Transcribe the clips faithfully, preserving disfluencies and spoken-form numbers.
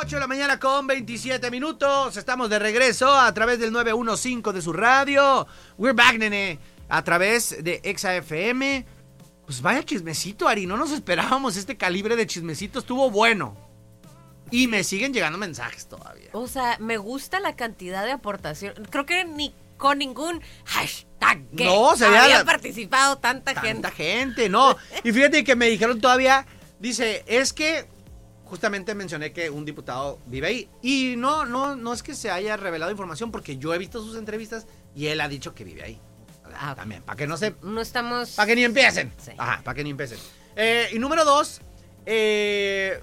ocho de la mañana con veintisiete minutos. Estamos de regreso a través del nueve uno cinco de su radio. We're back, nene. A través de Exa F M. Pues vaya chismecito, Ari. No nos esperábamos este calibre de chismecito. Estuvo bueno. Y me siguen llegando mensajes todavía. O sea, me gusta la cantidad de aportación. Creo que ni con ningún hashtag que no, se había la... participado tanta, tanta gente. Tanta gente, no. Y fíjate que me dijeron todavía, dice, es que justamente mencioné que un diputado vive ahí. Y no, no, no es que se haya revelado información porque yo he visto sus entrevistas y él ha dicho que vive ahí. Ah, también, para que no se... No estamos... Para que ni empiecen. Sí. Ajá, para que ni empiecen. Eh, y número dos, eh,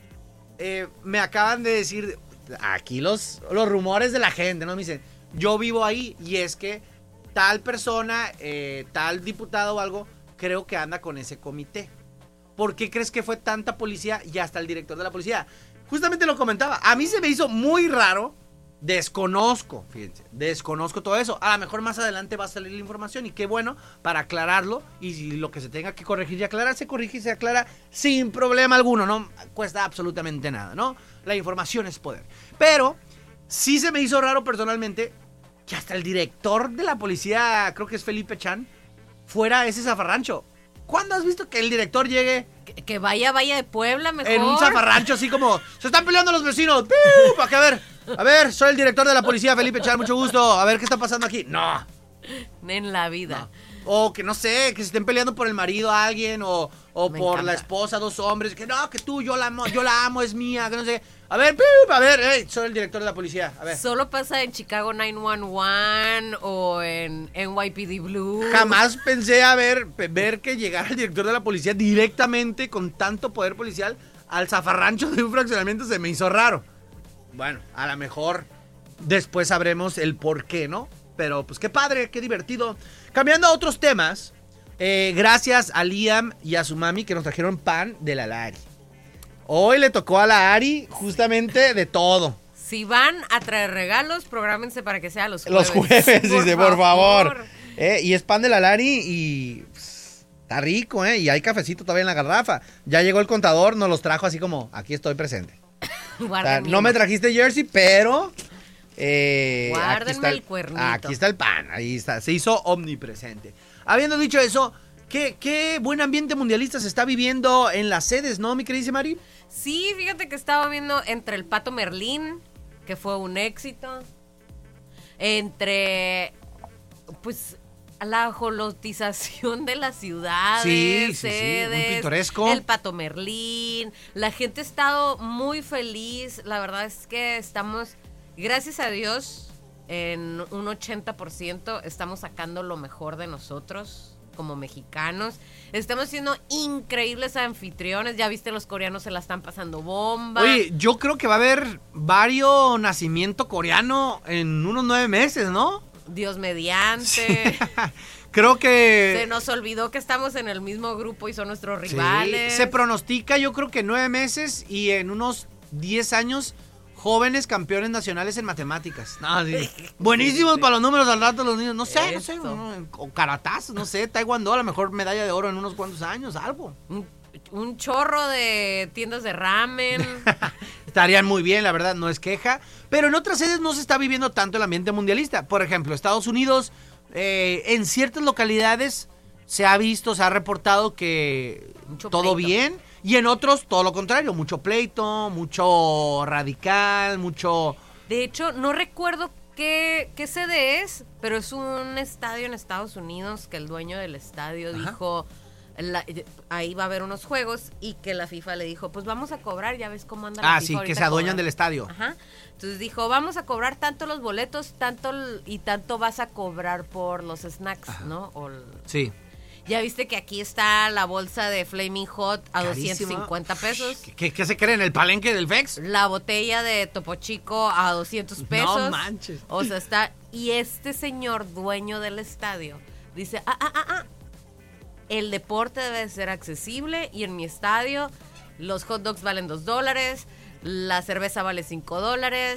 eh, me acaban de decir, aquí los, los rumores de la gente, ¿no? Me dicen, yo vivo ahí y es que tal persona, eh, tal diputado o algo, creo que anda con ese comité. ¿Por qué crees que fue tanta policía y hasta el director de la policía? Justamente lo comentaba. A mí se me hizo muy raro. Desconozco, fíjense, desconozco todo eso. A lo mejor más adelante va a salir la información y qué bueno para aclararlo. Y si lo que se tenga que corregir y aclarar, se corrige y se aclara sin problema alguno. No cuesta absolutamente nada, ¿no? La información es poder. Pero sí se me hizo raro personalmente que hasta el director de la policía, creo que es Felipe Chan, fuera ese zafarrancho. ¿Cuándo has visto que el director llegue? Que, que vaya, vaya de Puebla mejor. En un zafarrancho así como, se están peleando los vecinos. ¿Para qué? A ver, a ver, soy el director de la policía, Felipe Chan, mucho gusto. A ver, ¿qué está pasando aquí? No. En la vida. No. O que no sé, que se estén peleando por el marido a alguien o, o por encanta. la esposa, dos hombres. Que no, que tú, yo la amo, yo la amo, es mía, que no sé. A ver, a ver, hey, soy el director de la policía, a ver. Solo pasa en Chicago nueve uno uno o en N Y P D Blue. Jamás pensé a ver, ver que llegara el director de la policía directamente con tanto poder policial al zafarrancho de un fraccionamiento. Se me hizo raro. Bueno, a lo mejor después sabremos el por qué, ¿no? Pero pues qué padre, qué divertido. Cambiando a otros temas, eh, gracias a Liam y a su mami que nos trajeron pan de la Lari. Hoy le tocó a la Ari justamente de todo. Si van a traer regalos, prográmense para que sea los jueves. Los jueves, por dice, favor. por favor. Eh, y es pan de la Lari y pss, está rico, ¿eh? Y hay cafecito todavía en la garrafa. Ya llegó el contador, nos los trajo así como, aquí estoy presente. O sea, no me trajiste jersey, pero... Eh, Guárdenme aquí está el, el cuernito. Aquí está el pan, ahí está, se hizo omnipresente. Habiendo dicho eso, ¿qué, qué buen ambiente mundialista se está viviendo en las sedes, ¿no, mi querida Mari? Sí, fíjate que estaba viendo entre el Pato Merlín, que fue un éxito, entre, pues, la ajolotización de las ciudades, sí, sí, sedes, sí, muy pintoresco. El Pato Merlín, la gente ha estado muy feliz, la verdad es que estamos... Gracias a Dios, en un ochenta por ciento estamos sacando lo mejor de nosotros como mexicanos. Estamos siendo increíbles anfitriones. Ya viste, los coreanos se la están pasando bomba. Oye, yo creo que va a haber varios nacimiento coreano en unos nueve meses, ¿no? Dios mediante. Creo que... Se nos olvidó que estamos en el mismo grupo y son nuestros rivales. Sí, se pronostica, yo creo que nueve meses y en unos diez años... Jóvenes campeones nacionales en matemáticas. No, sí. Buenísimos para los números al rato los niños. No sé, Eso. no sé. No, o karatás, no sé. Taekwondo, a lo mejor medalla de oro en unos cuantos años, algo. Un, un chorro de tiendas de ramen. Estarían muy bien, la verdad, no es queja. Pero en otras sedes no se está viviendo tanto el ambiente mundialista. Por ejemplo, Estados Unidos, eh, en ciertas localidades se ha visto, se ha reportado que Mucho todo pleito. bien. Y en otros, todo lo contrario, mucho pleito, mucho radical, mucho... De hecho, no recuerdo qué, qué sede es, pero es un estadio en Estados Unidos que el dueño del estadio Ajá. dijo, la, ahí va a haber unos juegos, y que la FIFA le dijo, pues vamos a cobrar, ya ves cómo anda la Ah, FIFA sí, que ahorita se adueñan cobrando. del estadio. Ajá. Entonces dijo, vamos a cobrar tanto los boletos, tanto y tanto vas a cobrar por los snacks, Ajá. ¿no? O el, Sí. ya viste que aquí está la bolsa de Flaming Hot a Carísima. doscientos cincuenta pesos. ¿Qué, qué, qué se cree en el palenque del Vex? La botella de Topo Chico a doscientos pesos. No manches. O sea, está... Y este señor dueño del estadio dice, ah, ah, ah, ah, el deporte debe ser accesible y en mi estadio los hot dogs valen dos dólares, la cerveza vale cinco dólares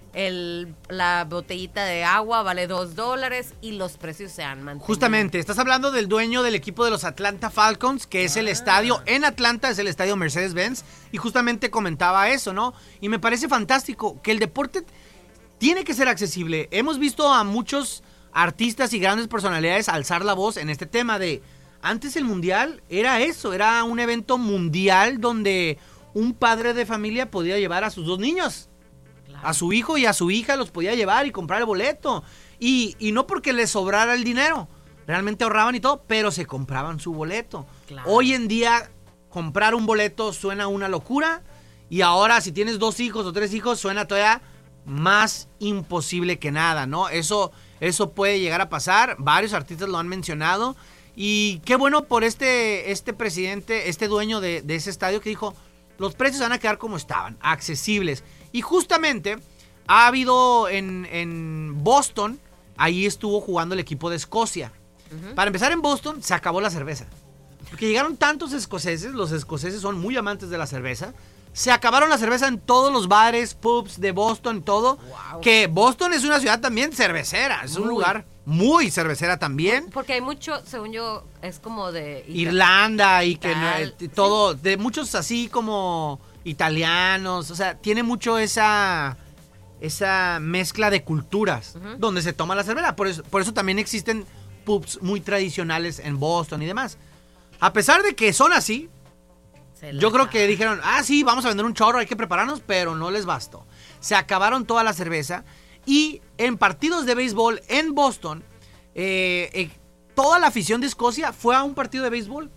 el, la botellita de agua vale dos dólares y los precios se han mantenido. Justamente, estás hablando del dueño del equipo de los Atlanta Falcons, que es ah. el estadio en Atlanta, es el estadio Mercedes-Benz, y justamente comentaba eso, ¿no? Y me parece fantástico que el deporte tiene que ser accesible. Hemos visto a muchos artistas y grandes personalidades alzar la voz en este tema de... Antes el mundial era eso, era un evento mundial donde un padre de familia podía llevar a sus dos niños. Claro. A su hijo y a su hija los podía llevar y comprar el boleto. Y, y no porque les sobrara el dinero, realmente ahorraban y todo, pero se compraban su boleto. Claro. Hoy en día comprar un boleto suena una locura y ahora si tienes dos hijos o tres hijos suena todavía más imposible que nada, ¿no? Eso, eso puede llegar a pasar, varios artistas lo han mencionado. Y qué bueno por este, este presidente, este dueño de, de ese estadio que dijo, los precios van a quedar como estaban, accesibles. Y justamente ha habido en, en Boston, ahí estuvo jugando el equipo de Escocia. Uh-huh. Para empezar, en Boston se acabó la cerveza. Porque llegaron tantos escoceses, los escoceses son muy amantes de la cerveza. Se acabaron la cerveza en todos los bares, pubs de Boston, todo. Wow. Que Boston es una ciudad también cervecera, es muy. un lugar... Muy cervecera también. Porque hay mucho, según yo, es como de... Irlanda y que no, todo, sí. De muchos así como italianos, o sea, tiene mucho esa, esa mezcla de culturas, uh-huh. donde se toma la cerveza. Por eso, por eso también existen pubs muy tradicionales en Boston y demás. A pesar de que son así, yo creo que dijeron, ah, sí, vamos a vender un chorro, hay que prepararnos, pero no les bastó. Se acabaron toda la cerveza. Y en partidos de béisbol en Boston, eh, eh, toda la afición de Escocia fue a un partido de béisbol.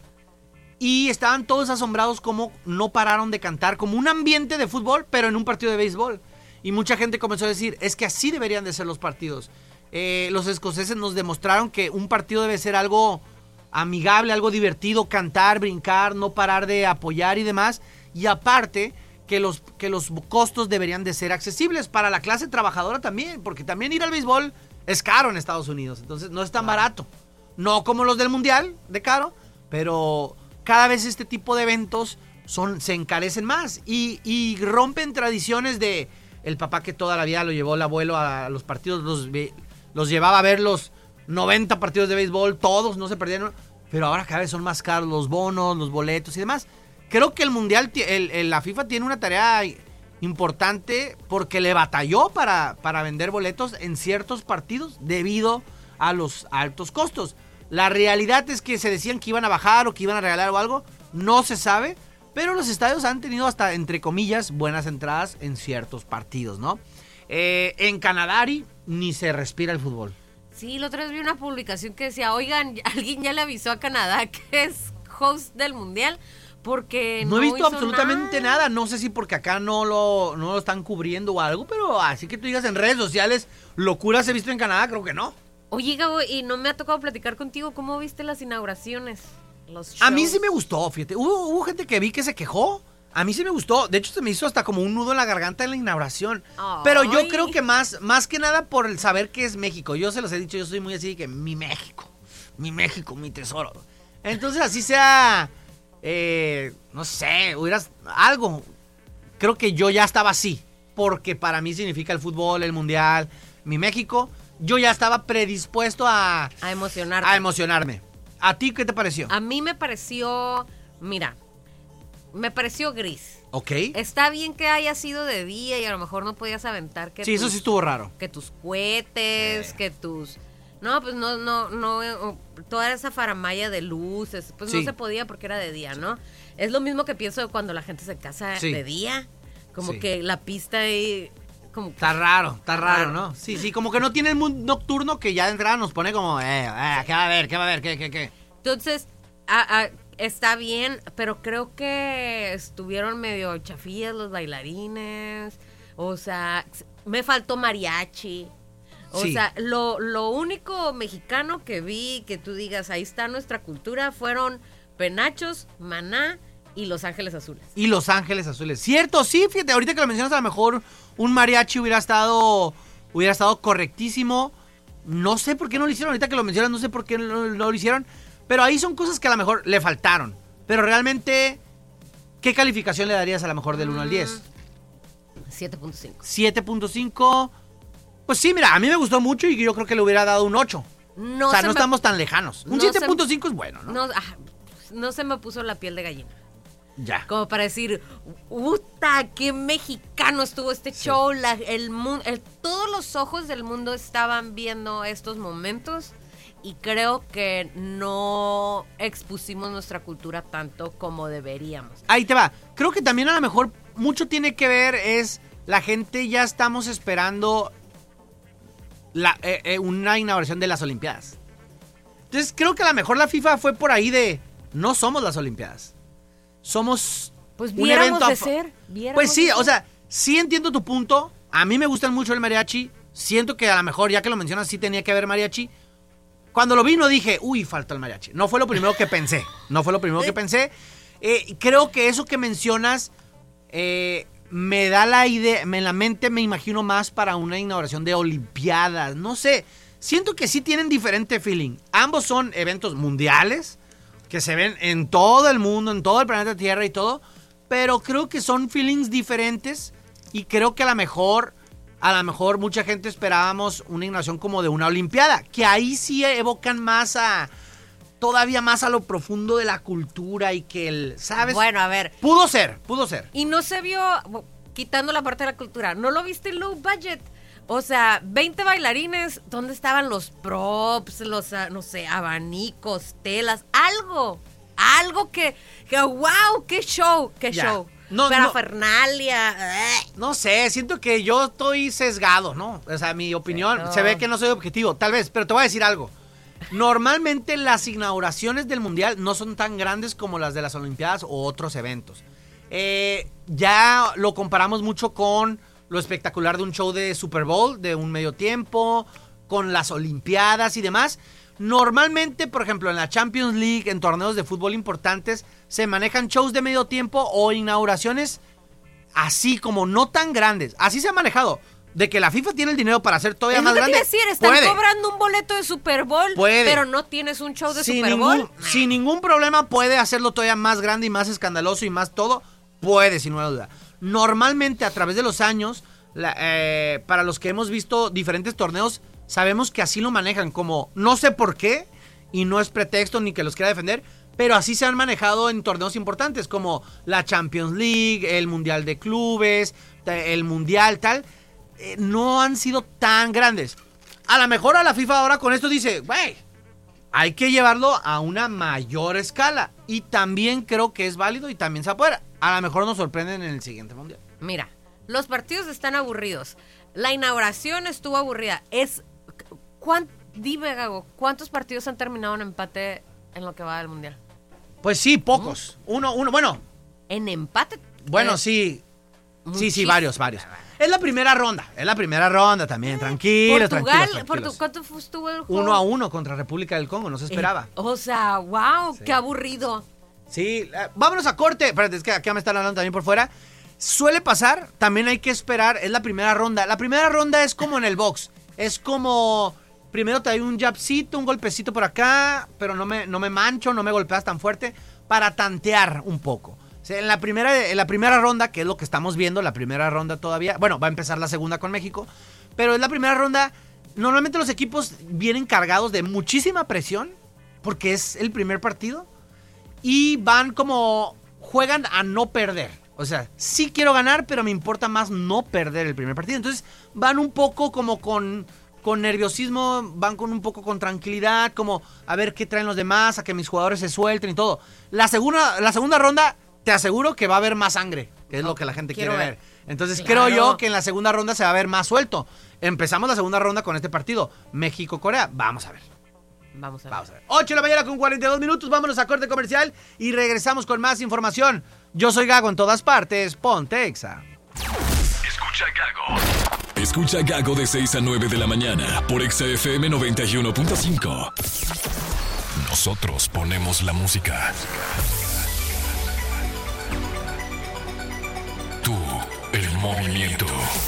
Y estaban todos asombrados como no pararon de cantar, como un ambiente de fútbol, pero en un partido de béisbol. Y mucha gente comenzó a decir, es que así deberían de ser los partidos. Eh, los escoceses nos demostraron que un partido debe ser algo amigable, algo divertido, cantar, brincar, no parar de apoyar y demás. Y aparte... Que los, que los costos deberían de ser accesibles para la clase trabajadora también, porque también ir al béisbol es caro en Estados Unidos, entonces no es tan claro. barato. No como los del Mundial, de caro, pero cada vez este tipo de eventos son, se encarecen más y, y rompen tradiciones de el papá que toda la vida lo llevó el abuelo a los partidos, los, los llevaba a ver los noventa partidos de béisbol, todos no se perdieron, pero ahora cada vez son más caros los bonos, los boletos y demás. Creo que el Mundial, el, el, la FIFA tiene una tarea importante porque le batalló para, para vender boletos en ciertos partidos debido a los altos costos. La realidad es que se decían que iban a bajar o que iban a regalar o algo, no se sabe, pero los estadios han tenido hasta, entre comillas, buenas entradas en ciertos partidos, ¿no? Eh, en Canadá ni se respira el fútbol. Sí, la otra vez vi una publicación que decía, oigan, alguien ya le avisó a Canadá que es host del Mundial. Porque no, no he visto absolutamente nada. nada. No sé si porque acá no lo, no lo están cubriendo o algo, pero así que tú digas en redes sociales, locuras he visto en Canadá, creo que no. Oye, Gabo, y no me ha tocado platicar contigo, ¿cómo viste las inauguraciones? Los shows. A mí sí me gustó, fíjate. Hubo, hubo gente que vi que se quejó. A mí sí me gustó. De hecho, se me hizo hasta como un nudo en la garganta en la inauguración. Ay. Pero yo creo que más, más que nada por el saber que es México. Yo se los he dicho, yo soy muy así de que mi México, mi México, mi tesoro. Entonces, así sea... Eh, no sé, hubieras algo. Creo que yo ya estaba así, porque para mí significa el fútbol, el mundial, mi México. Yo ya estaba predispuesto a a emocionarme. A emocionarme. ¿A ti qué te pareció? A mí me pareció, mira, me pareció gris. Ok. Está bien que haya sido de día y a lo mejor no podías aventar que sí, tus, eso sí estuvo raro. Que tus cohetes, eh. que tus No, pues no, no, no, toda esa faramalla de luces, pues sí. no se podía porque era de día, ¿no? Es lo mismo que pienso cuando la gente se casa sí. de día, como sí. que la pista ahí, como que... Está raro, está raro, ¿no? Sí, sí, como que no tiene el mood nocturno que ya de entrada nos pone como, eh, eh, ¿qué va a haber, qué va a haber, qué, qué, qué? Entonces, a, a, está bien, pero creo que estuvieron medio chafillas los bailarines, o sea, me faltó mariachi. O sí. sea, lo, lo único mexicano que vi, que tú digas, ahí está nuestra cultura, fueron Penachos, Maná y Los Ángeles Azules. Y Los Ángeles Azules. Cierto, sí, fíjate, ahorita que lo mencionas, a lo mejor un mariachi hubiera estado, hubiera estado correctísimo. No sé por qué no lo hicieron, ahorita que lo mencionas, no sé por qué no, no lo hicieron. Pero ahí son cosas que a lo mejor le faltaron. Pero realmente, ¿qué calificación le darías a lo mejor del uno al diez? siete punto cinco. siete punto cinco. Pues sí, mira, a mí me gustó mucho y yo creo que le hubiera dado un ocho. No o sea, se no me- estamos tan lejanos. Un no siete se- punto cinco es bueno, ¿no? No, ah, no se me puso la piel de gallina. Ya. Como para decir, ¡puta! ¡Qué mexicano estuvo este Sí. show! La- el, mu- el- todos los ojos del mundo estaban viendo estos momentos y creo que no expusimos nuestra cultura tanto como deberíamos. Ahí te va. Creo que también a lo mejor mucho tiene que ver es la gente ya estamos esperando la, eh, eh, una inauguración de las Olimpiadas. Entonces creo que a lo mejor la FIFA fue por ahí de no somos las Olimpiadas. Somos Pues un viéramos evento de a- ser. viéramos Pues sí, de o ser. sea, sí entiendo tu punto. A mí me gustan mucho el mariachi. Siento que a lo mejor, ya que lo mencionas, sí tenía que haber mariachi. Cuando lo vi no dije, uy, falta el mariachi. No fue lo primero que pensé. No fue lo primero que pensé. Eh, creo que eso que mencionas eh, me da la idea, me- en la mente me imagino más para una inauguración de Olimpiadas. No sé, siento que sí tienen diferente feeling. Ambos son eventos mundiales que se ven en todo el mundo, en todo el planeta Tierra y todo. Pero creo que son feelings diferentes y creo que a lo mejor, a lo mejor mucha gente esperábamos una inauguración como de una Olimpiada, que ahí sí evocan más a, todavía más a lo profundo de la cultura y que el, ¿sabes? Bueno, a ver. Pudo ser, pudo ser. Y no se vio, bu- quitando la parte de la cultura, ¿no lo viste en low budget? O sea, veinte bailarines, ¿dónde estaban los props, los, ah, no sé, abanicos, telas? Algo, algo que, que wow, qué show, qué Ya. show. No, Pero no. Fernalia, eh. No sé, siento que yo estoy sesgado, ¿no? O sea, mi opinión, Pero- se ve que no soy objetivo, tal vez, pero te voy a decir algo. Normalmente las inauguraciones del Mundial no son tan grandes como las de las Olimpiadas o otros eventos. Eh, ya lo comparamos mucho con lo espectacular de un show de Super Bowl, de un medio tiempo, con las Olimpiadas y demás. Normalmente, por ejemplo, en la Champions League, en torneos de fútbol importantes, se manejan shows de medio tiempo o inauguraciones así como no tan grandes. Así se ha manejado. De que la FIFA tiene el dinero para hacer todavía Es más lo que te grande. iba a decir, están puede. cobrando un boleto de Super Bowl, Puede. pero no tienes un show de sin Super ningún, Bowl. sin ningún problema puede hacerlo todavía más grande y más escandaloso y más todo. Puede, sin ninguna duda. Normalmente, a través de los años, la- eh, para los que hemos visto diferentes torneos, sabemos que así lo manejan. Como, no sé por qué, y no es pretexto ni que los quiera defender, pero así se han manejado en torneos importantes, como la Champions League, el Mundial de Clubes, el Mundial, tal. Eh, no han sido tan grandes. A lo mejor a la FIFA ahora con esto dice, güey, hay que llevarlo a una mayor escala. Y también creo que es válido y también se puede. A lo mejor nos sorprenden en el siguiente mundial. Mira, los partidos están aburridos. La inauguración estuvo aburrida. Es ¿cuán, dime, Gago, ¿cuántos partidos han terminado en empate en lo que va del mundial? Pues sí, pocos. Uno, uno, bueno, En empate. bueno, Eh, sí. Sí, sí, muchísimo. varios, varios. Es la primera ronda, es la primera ronda también, tranquilo, Portugal, tranquilos, Portu- tranquilos. ¿cuánto fu- estuvo el juego? Uno a uno contra República del Congo, no se esperaba. Eh, o sea, wow, Sí. qué aburrido. Sí, eh, vámonos a corte. Espérate, es que acá me están hablando también por fuera. Suele pasar, también hay que esperar, es la primera ronda. La primera ronda es como en el box. Es como, primero te doy un jabcito, un golpecito por acá, pero no me, no me mancho, no me golpeas tan fuerte, para tantear un poco. O sea, en la primera, en la primera ronda, que es lo que estamos viendo, la primera ronda todavía, bueno, va a empezar la segunda con México, pero en la primera ronda, normalmente los equipos vienen cargados de muchísima presión, porque es el primer partido, y van como, juegan a no perder. O sea, sí quiero ganar, pero me importa más no perder el primer partido. Entonces van un poco como con, con nerviosismo, van con un poco con tranquilidad, como a ver qué traen los demás, a que mis jugadores se suelten y todo. La segunda, la segunda ronda, te aseguro que va a haber más sangre, que es lo que la gente quiere quiero ver. ver. Entonces Claro. creo yo que en la segunda ronda se va a ver más suelto. Empezamos la segunda ronda con este partido, México-Corea. Vamos a ver. Vamos a ver. Vamos a ver. ocho de la mañana con cuarenta y dos minutos. Vámonos a corte comercial y regresamos con más información. Yo soy Gago en todas partes. Ponte Exa. Escucha Gago. Escucha Gago de seis a nueve de la mañana por Exa F M noventa y uno punto cinco. Nosotros ponemos la música. Tú, el movimiento.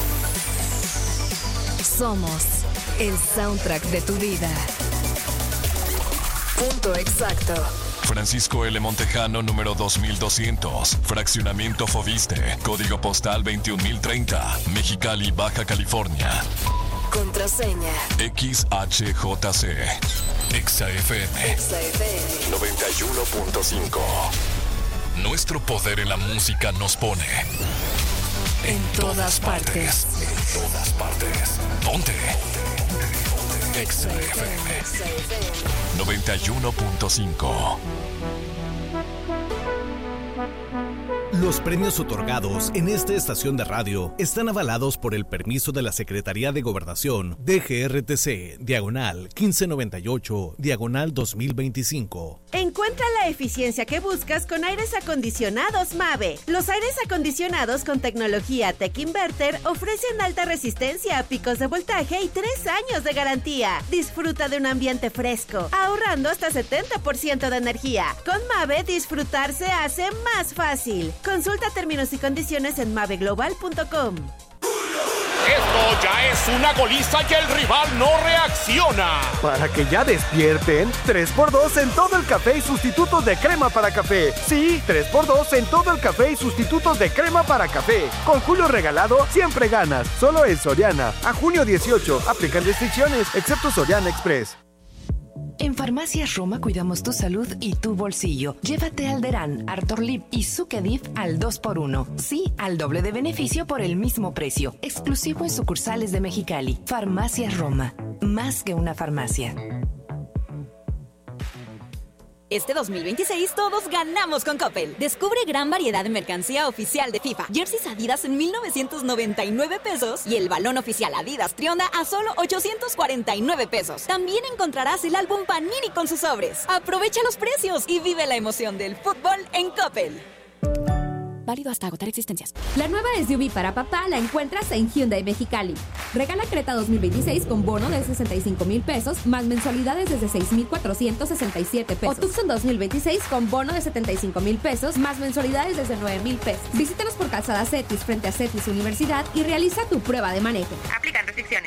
Somos el soundtrack de tu vida. Punto exacto. Francisco L. Montejano, número dos mil doscientos. Fraccionamiento Fobiste. Código postal veintiún mil treinta. Mexicali, Baja California. Contraseña X H J C. Exa F M. Exa F M noventa y uno punto cinco. Nuestro poder en la música nos pone en todas partes. En todas partes. Ponte. Exa F M noventa y uno punto cinco. Los premios otorgados en esta estación de radio están avalados por el permiso de la Secretaría de Gobernación D G R T C, diagonal quince noventa y ocho, diagonal dos mil veinticinco. Encuentra la eficiencia que buscas con aires acondicionados Mave. Los aires acondicionados con tecnología Tech Inverter ofrecen alta resistencia a picos de voltaje y tres años de garantía. Disfruta de un ambiente fresco, ahorrando hasta setenta por ciento de energía. Con Mave, disfrutar se hace más fácil. Consulta términos y condiciones en mave global punto com. Esto ya es una goliza y el rival no reacciona. Para que ya despierten, tres por dos en todo el café y sustitutos de crema para café. Sí, tres por dos en todo el café y sustitutos de crema para café. Con Julio regalado, siempre ganas. Solo en Soriana. A junio dieciocho. Aplican restricciones, excepto Soriana Express. En Farmacias Roma cuidamos tu salud y tu bolsillo. Llévate Alderan, Artorlip y Sucedif al dos por uno. Sí, al doble de beneficio por el mismo precio. Exclusivo en sucursales de Mexicali. Farmacias Roma. Más que una farmacia. Este dos mil veintiséis todos ganamos con Coppel. Descubre gran variedad de mercancía oficial de FIFA. Jerseys Adidas en mil novecientos noventa y nueve pesos y el balón oficial Adidas Trionda a solo ochocientos cuarenta y nueve pesos. También encontrarás el álbum Panini con sus sobres. Aprovecha los precios y vive la emoción del fútbol en Coppel. Válido hasta agotar existencias. La nueva S U V para papá la encuentras en Hyundai Mexicali. Regala Creta dos mil veintiséis con bono de sesenta y cinco mil pesos, más mensualidades desde seis mil cuatrocientos sesenta y siete pesos. O Tucson dos mil veintiséis con bono de setenta y cinco mil pesos, más mensualidades desde nueve mil pesos. Visítanos por Calzada Cetis frente a Cetis Universidad y realiza tu prueba de manejo. Aplican restricciones.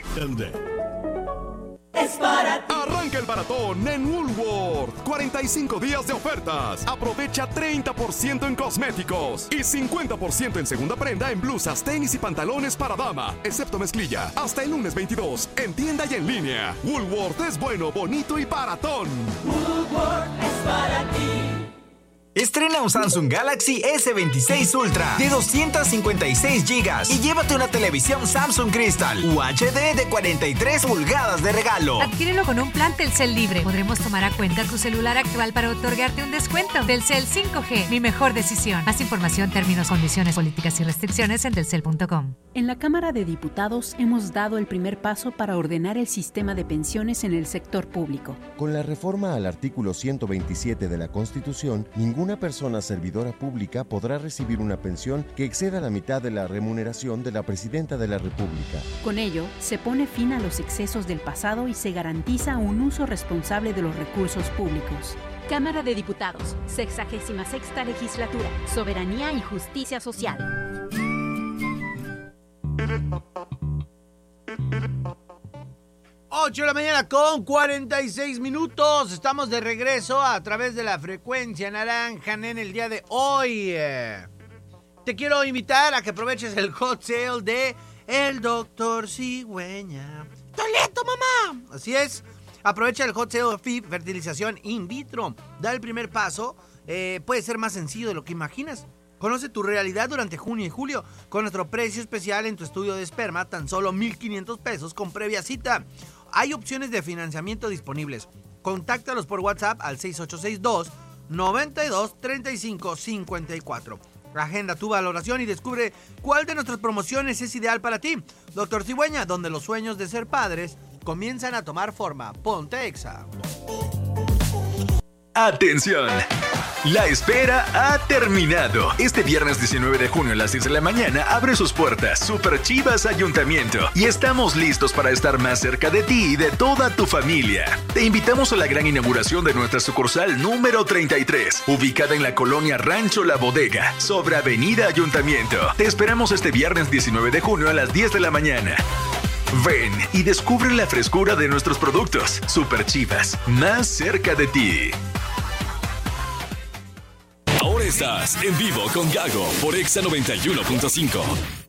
Es para ti. Arranca el maratón en Woolworth. cuarenta y cinco días de ofertas. Aprovecha treinta por ciento en cosméticos y cincuenta por ciento en segunda prenda en blusas, tenis y pantalones para dama, excepto mezclilla. Hasta el lunes veintidós, en tienda y en línea. Woolworth es bueno, bonito y baratón. Woolworth es para ti. Estrena un Samsung Galaxy S veintiséis Ultra de doscientos cincuenta y seis gigas y llévate una televisión Samsung Crystal U H D de cuarenta y tres pulgadas de regalo. Adquiérelo con un plan Telcel libre. Podremos tomar a cuenta tu celular actual para otorgarte un descuento. Telcel cinco G, mi mejor decisión. Más información, términos, condiciones, políticas y restricciones en telcel punto com. En la Cámara de Diputados hemos dado el primer paso para ordenar el sistema de pensiones en el sector público. Con la reforma al artículo ciento veintisiete de la Constitución, ningún Una persona servidora pública podrá recibir una pensión que exceda la mitad de la remuneración de la Presidenta de la República. Con ello, se pone fin a los excesos del pasado y se garantiza un uso responsable de los recursos públicos. Cámara de Diputados, sexagésima sexta legislatura, soberanía y justicia social. ocho de la mañana con cuarenta y seis minutos. Estamos de regreso a través de la frecuencia naranja en el día de hoy. Te quiero invitar a que aproveches el hot sale de El Doctor Cigüeña. ¡Toledo, mamá! Así es. Aprovecha el hot sale de fertilización in vitro. Da el primer paso. Eh, puede ser más sencillo de lo que imaginas. Conoce tu realidad durante junio y julio con nuestro precio especial en tu estudio de esperma, tan solo mil quinientos pesos con previa cita. Hay opciones de financiamiento disponibles. Contáctalos por WhatsApp al seis ocho seis dos, nueve dos, tres cinco cinco cuatro. Agenda tu valoración y descubre cuál de nuestras promociones es ideal para ti. Doctor Cigüeña, donde los sueños de ser padres comienzan a tomar forma. Ponte Exa. ¡Atención! La espera ha terminado. Este viernes diecinueve de junio a las diez de la mañana abre sus puertas Super Chivas Ayuntamiento y estamos listos para estar más cerca de ti y de toda tu familia. Te invitamos a la gran inauguración de nuestra sucursal número treinta y tres, ubicada en la colonia Rancho La Bodega, sobre Avenida Ayuntamiento. Te esperamos este viernes diecinueve de junio a las diez de la mañana. Ven y descubre la frescura de nuestros productos. Super Chivas, más cerca de ti. Estás en vivo con Gago por Exa noventa y uno punto cinco.